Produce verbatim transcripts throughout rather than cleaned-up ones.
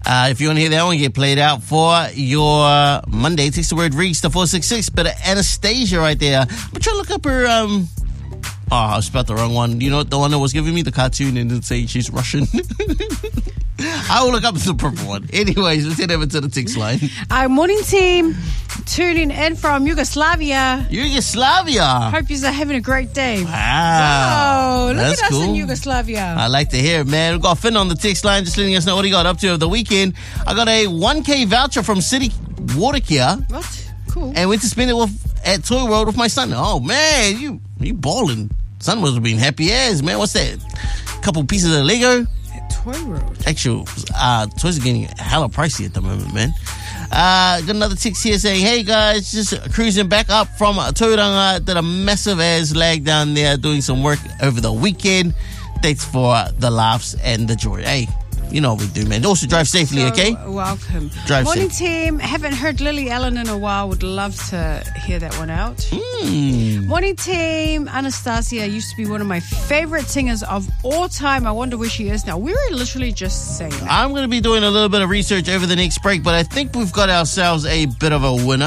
Uh, if you want to hear that one, get played out for your Monday. Text the word Reese to four six six. Bit of Anastasia right there. I'm trying to look up her... Um, oh, I spelled the wrong one. You know the one that was giving me the cartoon and it's saying she's Russian? I will look up the proper one. Anyways, let's head over to the text line. Our morning team tuning in from Yugoslavia. Yugoslavia. Hope you're having a great day. Wow. Wow. Look That's at us cool. in Yugoslavia. I like to hear it, man. We've got Finn on the text line just letting us know what he got up to over the weekend. I got a one K voucher from City Water Care. What? Cool. And went to spend it with at Toy World with my son. Oh, man, you you balling. Son must have been happy as, man. What's that? Couple pieces of Lego? Toy World. Actual uh, toys are getting hella pricey at the moment, man. Uh, got another text here saying, hey guys, just cruising back up from Tauranga. Did a massive ass lag down there doing some work over the weekend. Thanks for the laughs and the joy. Hey, you know what we do, man. Also drive safely, So okay? Welcome. Drive Morning safe. team. Haven't heard Lily Allen in a while. Would love to hear that one out. Mm. Morning team. Anastasia used to be one of my favorite singers of all time. I wonder where she is now. We were literally just saying that. I'm going to be doing a little bit of research over the next break, but I think we've got ourselves a bit of a winner.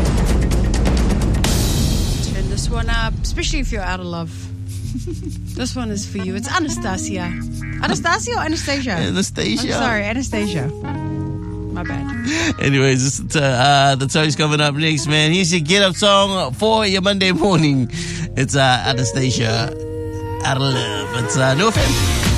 Turn this one up, especially if you're out of love. This one is for you. It's Anastasia. Anastasia or Anastasia? Anastasia. I'm sorry, Anastasia. My bad. Anyways, this is, uh, the toy's coming up next, man. Here's your get up song for your Monday morning. It's uh, Anastasia, Out of Love. It's uh, New F M.